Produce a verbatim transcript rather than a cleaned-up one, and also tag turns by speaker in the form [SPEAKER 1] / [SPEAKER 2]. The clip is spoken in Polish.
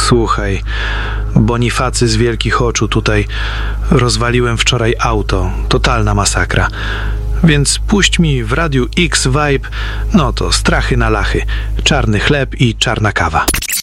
[SPEAKER 1] Słuchaj, Bonifacy z Wielkich Oczu tutaj. Rozwaliłem wczoraj auto. Totalna masakra. Więc puść mi w radiu X Vibe, no to strachy na lachy, czarny chleb i czarna kawa.